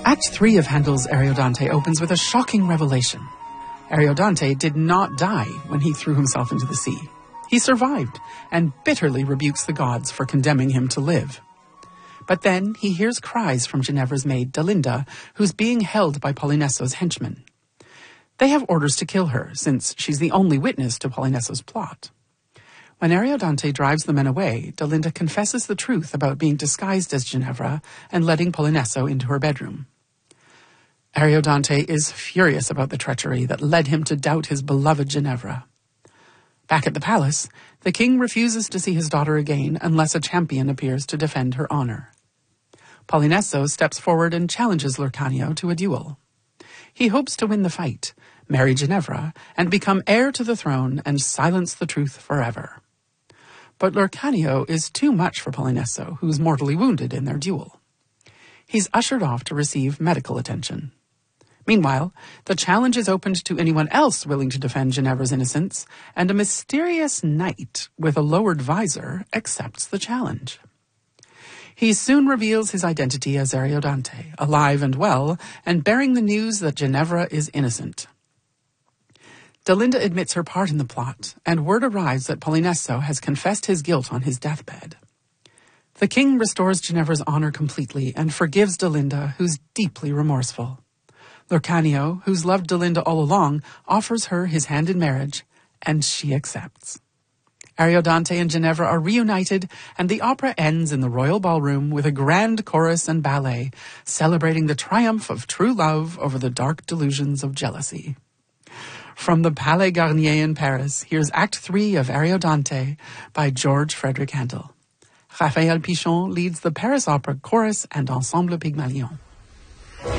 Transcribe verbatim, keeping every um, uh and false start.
Act three of Handel's Ariodante opens with a shocking revelation. Ariodante did not die when he threw himself into the sea. He survived and bitterly rebukes the gods for condemning him to live. But then he hears cries from Ginevra's maid, Delinda, who's being held by Polinesso's henchmen. They have orders to kill her, since she's the only witness to Polinesso's plot. When Ariodante drives the men away, Delinda confesses the truth about being disguised as Ginevra and letting Polinesso into her bedroom. Ariodante is furious about the treachery that led him to doubt his beloved Ginevra. Back at the palace, the king refuses to see his daughter again unless a champion appears to defend her honor. Polinesso steps forward and challenges Lurcanio to a duel. He hopes to win the fight, marry Ginevra, and become heir to the throne and silence the truth forever. But Lurcanio is too much for Polinesso, who's mortally wounded in their duel. He's ushered off to receive medical attention. Meanwhile, the challenge is opened to anyone else willing to defend Ginevra's innocence, and a mysterious knight with a lowered visor accepts the challenge. He soon reveals his identity as Ariodante, alive and well, and bearing the news that Ginevra is innocent. Delinda admits her part in the plot, and word arrives that Polinesso has confessed his guilt on his deathbed. The king restores Ginevra's honor completely and forgives Delinda, who's deeply remorseful. Lurcanio, who's loved Delinda all along, offers her his hand in marriage, and she accepts. Ariodante and Ginevra are reunited, and the opera ends in the royal ballroom with a grand chorus and ballet, celebrating the triumph of true love over the dark delusions of jealousy. From the Palais Garnier in Paris, here's Act three of Ariodante by George Frederick Handel. Raphael Pichon leads the Paris Opera Chorus and Ensemble Pygmalion.